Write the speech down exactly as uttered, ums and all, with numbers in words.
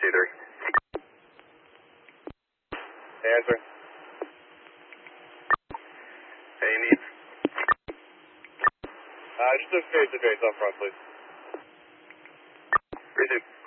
two three. Hey, answer. Hey, needs. Uh, just a face to face up front, please. three two.